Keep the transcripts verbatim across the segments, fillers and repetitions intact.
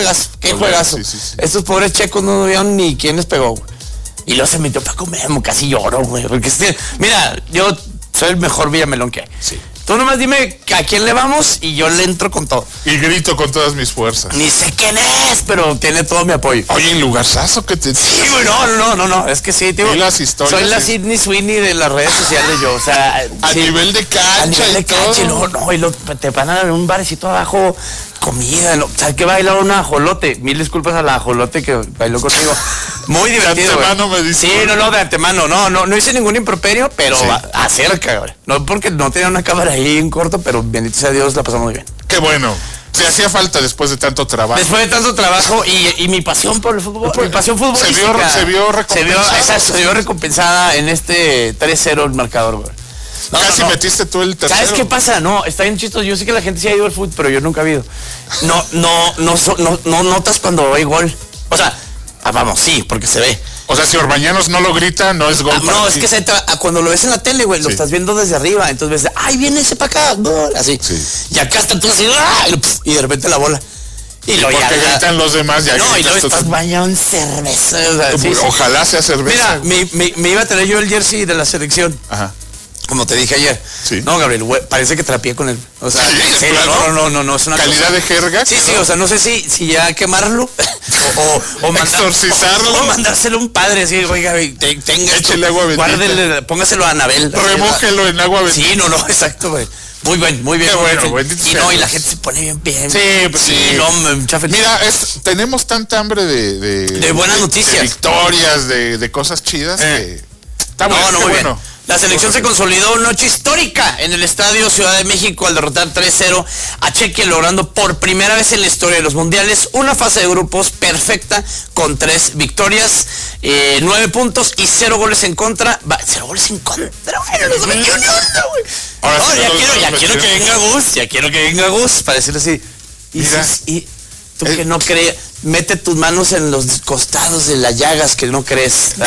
juegas, qué Pues, juegazo. sí, sí, sí. Estos pobres checos no vieron ni quién les pegó, güey. Y luego se metió Paco Memo, casi lloró, güey. Porque, este, mira, yo soy el mejor Villamelón que hay. Sí. Tú nomás dime a quién le vamos y yo le entro con todo. Y grito con todas mis fuerzas. Ni sé quién es, pero tiene todo mi apoyo. Oye, en lugarzazo que te... Sí, güey, no, no, no, no, es que sí, tío. Y las historias, soy la sí. Sydney Sweeney de las redes sociales, yo, o sea... A sí, nivel de cancha a nivel y de cancha, y todo. luego, no, y lo, te van a dar un barecito abajo, comida, no, ¿sabes qué? Bailar una ajolote, mil disculpas a la ajolote que bailó conmigo. Muy divertido, De güey. antemano me dices. Sí, no, no, de antemano, no, no, no hice ningún improperio, pero Sí. a- acerca, güey. No porque no tenía una cámara ahí en corto, pero bendito sea Dios, la pasamos muy bien. Qué bueno. Te hacía falta después de tanto trabajo. Después de tanto trabajo y, y mi pasión por el fútbol, mi pasión Se futbolística. vio- se vio recompensada. Se vio, exacto, se vio recompensada en este tres cero el marcador, güey. No, Casi no, no. metiste tú el tercero. ¿Sabes qué pasa? No, está bien chistoso. Yo sé que la gente sí ha ido al fútbol, pero yo nunca he ido. No, no, no, so- no, no notas cuando hay gol. O sea, ah, vamos, sí, porque se ve. O sea, si Orbañanos no lo grita, no es gol. Ah, para no, ti. es que se tra- ah, cuando lo ves en la tele, güey, lo Sí. estás viendo desde arriba. Entonces ves, ay, viene ese para acá, gol, así. Sí. Y acá está tú así, ¡ah! y, pf, y de repente la bola. Y, Y luego porque ya- gritan los demás, ya No, y gritas luego tú estás también. bañado en cerveza. O sea, sí, sí. Ojalá sea cerveza. Mira, me, me- me iba a tener yo el jersey de la selección. Ajá. Como te dije ayer. Sí. No, Gabriel, güey, parece que trapié con él. O sea, Sí, en serio, claro. no, no, no, no, es una Calidad cosa- de jerga. Sí, sí, o sea, no sé si, si ya quemarlo o, o, o mandar- Exorcizarlo. o, o mandárselo a un padre, así, oiga, te- tenga esto, Échele agua bendita. guárdele, póngaselo a Anabel. Remójelo en agua bendita. Sí, no, no, exacto, güey. Muy bien, muy bien. Qué muy bueno, bien. bendito Y sea no, y Dios. la gente se pone bien, bien. Sí, pues sí. no, mucha felicidad. Mira, es, tenemos tanta hambre de... De, De buenas noticias. De victorias, de, de cosas chidas Eh. que... Está No, bueno, no, qué muy bueno. bien. La selección se consolidó una noche histórica en el Estadio Ciudad de México al derrotar tres cero a Chequia, logrando por primera vez en la historia de los mundiales una fase de grupos perfecta con tres victorias, eh, nueve puntos y cero goles en contra. Va, cero goles en contra, güey, no se metió ni uno, güey. Ahora No, sí ya no los quiero, ya metieron. quiero que venga Gus, ya quiero que venga Gus, para decirlo así. Y, Mira. si- y tú Eh. que no crees, mete tus manos en los costados de las llagas que no crees.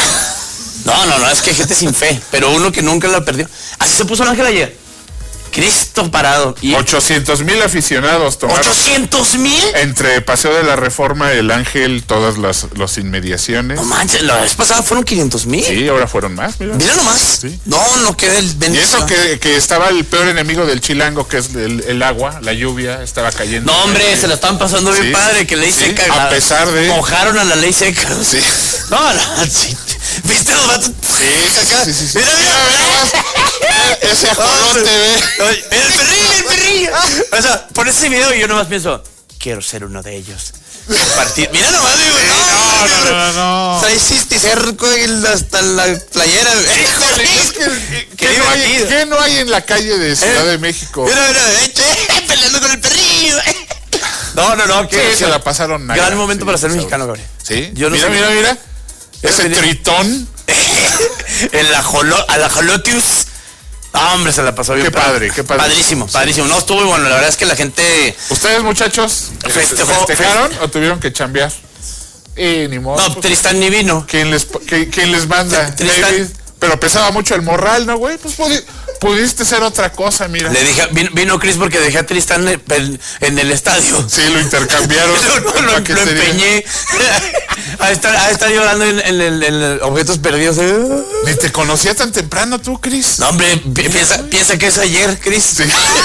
No, no, no, es que hay gente sin fe, pero uno que nunca la perdió. Así se puso el Ángel ayer. Cristo parado. Y ochocientos mil aficionados tomaron ochocientos mil. entre Paseo de la Reforma, El Ángel, todas las los inmediaciones. No manches, la vez pasada fueron quinientos mil. Sí, ahora fueron más, mira. Mira nomás. Sí. No, no queda el Y bendito. eso que, que estaba el peor enemigo del chilango, que es el, el agua, la lluvia, estaba cayendo. No, hombre, se la estaban pasando bien Sí, padre, que ley sí, seca. a la- pesar de- Mojaron a la ley seca. Sí. No, no, sí. ¿Viste los vatos? Sí, Acá. sí, sí, sí. Mira, mira, mira. Mira, ese ajolote, ve. Oye, mira el perrillo, el perrillo. O sea, por ese video yo nomás pienso, quiero ser uno de ellos. Compartir. Mira nomás, güey. no, no, no, no. Trae cisticerco y hasta la playera, güey. Híjole, es que, Qué ¿qué, no hay, divertido. qué no hay en la calle de Ciudad Eh, de México? Mira, mira, eh, che, peleando con el perrillo. No, no, no. Sí, que se la pasaron Gran naga, momento sí, para ser sí, mexicano, sabroso. Gabriel. Sí, Yo no mira, sé- mira, mira. Ese mira. tritón. El ajolo, al ajolotius. Ah, hombre, se la pasó bien. Qué padre, qué padre. Padrísimo, padrísimo. No, estuvo muy bueno. La verdad es que la gente... ¿Ustedes, muchachos, Festejó- festejaron o tuvieron que chambear? Y ni modo. No, pues, Tristán ni vino. ¿quién les, qui- quién les manda? Tristán. David. Pero pesaba mucho el morral, ¿no, güey? Pues pudi- pudiste ser otra cosa, mira. Le dije, vino, vino Chris porque dejé a Tristán en el, en el estadio. Sí, lo intercambiaron. Lo, lo- en lo- lo paquetería. empeñé. a, estar, a estar llorando en, en el- en el objetos perdidos. Ni te conocía tan temprano tú, Chris. No, hombre, pi- piensa, piensa que es ayer, Chris. Sí.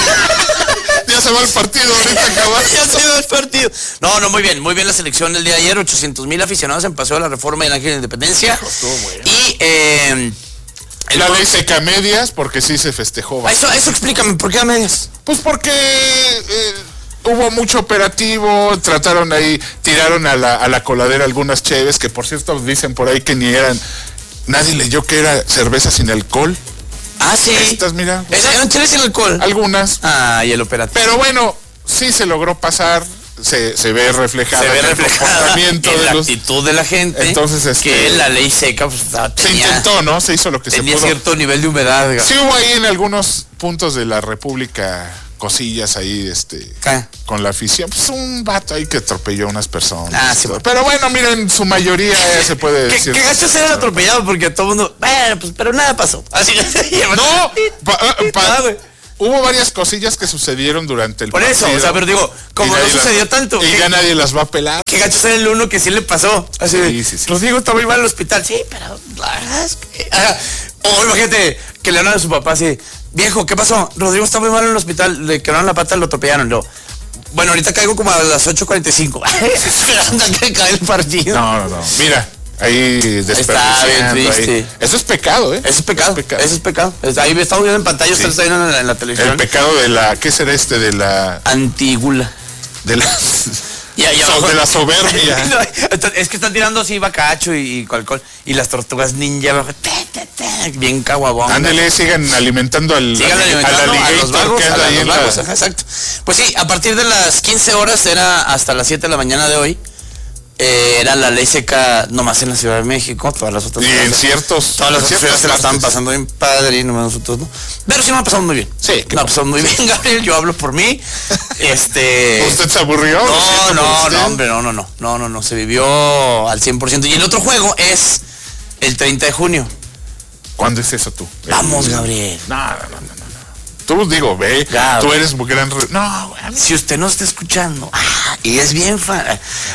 Ya se va el partido, ahorita acaba. Ya se va el partido. No, no, muy bien, muy bien la selección del día de ayer. ochocientos mil aficionados en Paseo de la Reforma y el Ángel de la Independencia. Estuvo bueno. Y eh, el La pro- ley seca medias porque sí se festejó. Ah, Eso, eso explícame, ¿por qué a medias? Pues porque eh, hubo mucho operativo, trataron ahí, tiraron a la, a la coladera algunas cheves, que por cierto dicen por ahí que ni eran, nadie leyó que era cerveza sin alcohol. Ah, sí. Estas, mira. Esas eran cheles sin alcohol. Algunas. Ah, y el operativo. Pero bueno, sí se logró pasar, se, se ve reflejado Se ve en el reflejada comportamiento en de la los... actitud de la gente. Entonces, este, que la ley seca pues, Se tenía, intentó, ¿no? Se hizo lo que se tenía pudo. cierto nivel de humedad. Gabriel. Sí hubo ahí en algunos puntos de la República cosillas ahí, este, ¿Qué? con la afición. Pues un vato ahí que atropelló a unas personas. Ah, sí, bueno. Pero bueno, miren, su mayoría eh, se puede ¿Qué, decir. qué gacho ser atropellado? Porque todo el mundo, bueno, pues, pero nada pasó. Así No, pa- ah, pa- Ah, güey. hubo varias cosillas que sucedieron durante el Por partido. eso, o sea, pero digo, como no sucedió las, tanto. Y ¿qué, ya nadie las va a pelar. Qué gacho ser el uno que sí le pasó. Así, Sí, sí, sí. Rodrigo está muy mal en el hospital. Sí, pero la verdad es que... Ajá. O imagínate que le hablan a su papá así, viejo, ¿qué pasó? Rodrigo está muy mal en el hospital, le quebraron la pata, lo atropellaron. Lo, bueno, ahorita caigo como a las ocho cuarenta y cinco. Esperando a que caiga el partido. No, no, no. Mira, ahí Está bien desperdiciando. triste. Ahí. Eso es pecado, ¿eh? Eso es pecado, es pecado. eso es pecado. Es- Ahí estamos viendo en pantalla, Sí. ustedes están viendo en la, en la televisión. El pecado de la, ¿qué será este? De la, Antigula. de la, Ya, ya so- abajo- de la soberbia. No, es que están tirando así bacacho y, y alcohol. Y las tortugas ninja abajo, te, te, te, bien caguabón. Ándale, sigan alimentando al, Sigan al- alimentando al a los alligator vagos, que a anda ahí los en la- vagos, ajá, exacto. Pues sí, a partir de las quince horas, era hasta las siete de la mañana de hoy, eh, era la ley seca nomás en la Ciudad de México, todas las otras Y ciudades- en ciertos, todas las en otras ciertas ciudades se la estaban partes. pasando bien padre y nomás nosotros no. Pero sí me ha pasado muy bien. Sí, qué me ha pasado muy bien, Gabriel, yo hablo por mí. Este... ¿Usted se aburrió? Lo No, siento por no, usted. no, hombre, no, no, no, no, no, no, se vivió al cien por ciento. Y el otro juego es el treinta de junio. ¿Cuándo es eso tú? Vamos, El- Gabriel. No, no, no, no, no. Tú digo, ve, Ya, tú güey. eres muy gran... re- No, güey. Si usted no está escuchando ah, y es bien fan,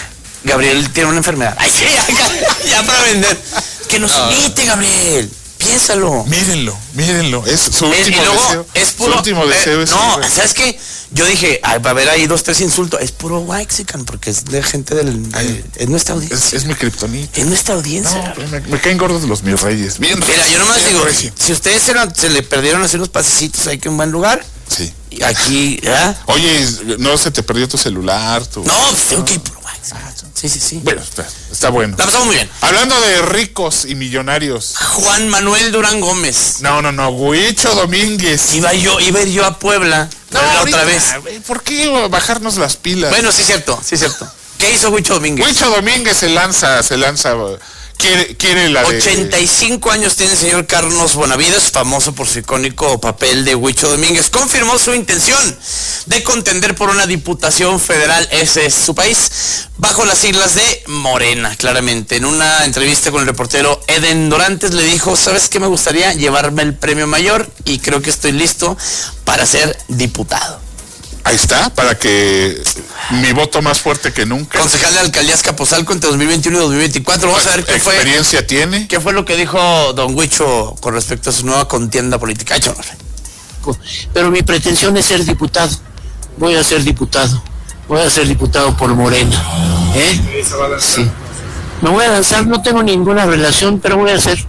Gabriel tiene una enfermedad. Ay, sí, ya, ya para vender. Que nos invite, Gabriel. Piénsalo. Mírenlo, mírenlo. Es su Es- último y luego deseo. es puro. Su último deseo eh, es... no, ir- ¿sabes qué? Yo dije, ay, va a haber ahí dos, tres insultos. Es puro Waxican, porque es de gente del. de- Ay. es nuestra audiencia. es, es mi kriptonita. Es nuestra audiencia. No, me, me caen gordos los mis reyes. Bien Mira, yo nomás bien digo, recio. si ustedes se, lo- se le perdieron hacer unos pasecitos ahí que un buen lugar, Sí. y aquí, ¿verdad? Oye, no se te perdió tu celular, tu... No, pues tengo que ir puro Waxican. Sí, sí, sí. Bueno, está, está bueno. La pasamos muy bien. Hablando de ricos y millonarios. Juan Manuel Durán Gómez. No, no, no, Huicho Domínguez. Iba yo, iba a ir yo a Puebla No, la ahorita, otra vez. güey, ¿por qué bajarnos las pilas? Bueno, sí es cierto, sí es cierto. ¿Qué hizo Huicho Domínguez? Huicho Domínguez se lanza, se lanza, quiere, quiere la de... ochenta y cinco años tiene el señor Carlos Bonavides, famoso por su icónico papel de Huicho Domínguez. Confirmó su intención de contender por una diputación federal, ese es su país, bajo las siglas de Morena, claramente. En una entrevista con el reportero Eden Dorantes le dijo, ¿sabes qué me gustaría? Llevarme el premio mayor y creo que estoy listo para ser diputado. Ahí está, para que mi voto más fuerte que nunca. Concejal de Alcaldía Azcapotzalco entre dos mil veintiuno y dos mil veinticuatro. Vamos a ver qué fue, experiencia tiene. qué fue lo que dijo don Huicho con respecto a su nueva contienda política. Hecho, Pero mi pretensión es ser diputado. Voy a ser diputado. Voy a ser diputado por Morena. ¿Eh? Sí. Me voy a lanzar, no tengo ninguna relación, pero voy a ser.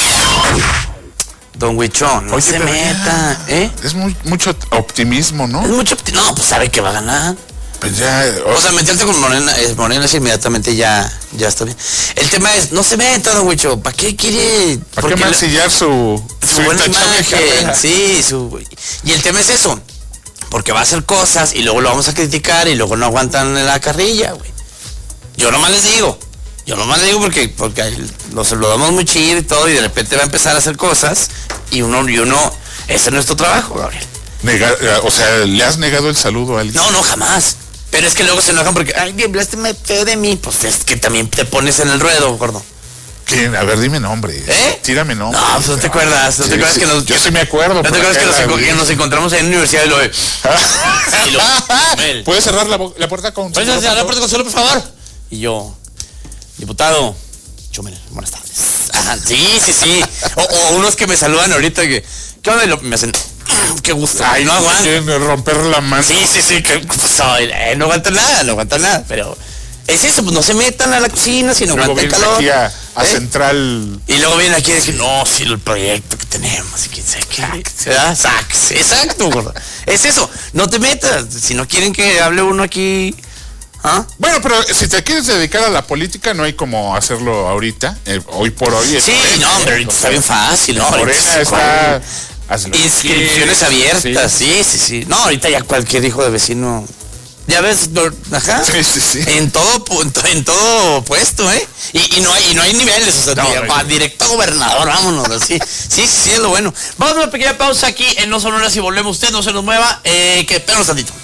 don Huicho, no Oye, se pero meta, ya, ¿eh? Es muy, mucho optimismo, Es ¿no? mucho, opti- no, pues sabe que va a ganar. Pues ya... O sea, meterte con Morena, eh, Morena es inmediatamente ya, ya está bien. El tema es, no se meta, don Huicho, ¿para qué quiere? ¿para qué porque mancillar su, su buena intachable imagen, carrera? sí, su... Y el tema es eso, porque va a hacer cosas y luego lo vamos a criticar y luego no aguantan la carrilla, güey. Yo nomás les digo, yo nomás les digo porque, porque ahí lo saludamos muy chido y todo y de repente va a empezar a hacer cosas y uno, y uno, ese es nuestro trabajo, Gabriel. Negar- eh, o sea, ¿le has negado el saludo a alguien? No, no, jamás. Pero es que luego se enojan porque, ay, hablaste feo de mí. Pues es que también te pones en el ruedo, gordo. ¿Quién? A ver, dime nombre. ¿Eh? Tírame nombre. No, pues no te acuerdas, no Sí, te acuerdas sí. que nos... Yo sí me acuerdo. ¿No te por acuerdas que nos, acá enco- la que vi. nos encontramos en la universidad y lo de... y lo- Mel, ¿Puedes cerrar la, bo- la puerta con... ¿puedes cerrar la puerta con suelo, por favor? Y yo, diputado, Chumel, buenas tardes. Ajá, sí, sí, sí. O, o unos que me saludan ahorita que, ¿qué onda? Y lo- me hacen, qué gusto. Ay, no aguanto. quieren romper la mano. Sí, sí, sí, que pasó? Eh, no aguanto nada, no aguanto nada, pero es eso, pues no se metan a la cocina si no Luego aguanta el vienes calor. aquí a, a ¿Eh? Central... Y luego vienen aquí y dicen, no, sí, el proyecto que tenemos, y quién sabe qué. ¿Verdad? Sax, exacto, gordo. Es eso, no te metas, si no quieren que hable uno aquí, ¿ah? Bueno, pero si te quieres dedicar a la política, no hay como hacerlo ahorita, eh, hoy por hoy. es Sí, Morena, no, hombre, ¿eh? ahorita O está sea, bien fácil, ¿no? Morena Ahorita- está... hazlo que Inscripciones quieres, abiertas, sí. sí, sí, sí. No, ahorita ya cualquier hijo de vecino, ya ves, no, ajá. Sí, sí, sí. En todo punto, en todo puesto, ¿eh? Y, y no hay, y no hay niveles, o sea, No, ni- no hay va directo a gobernador, vámonos, así. Sí, sí, sí, es lo bueno. Vamos a una pequeña pausa aquí en No Sonoras y volvemos. Usted no se nos mueva, eh, que espérenos tantito.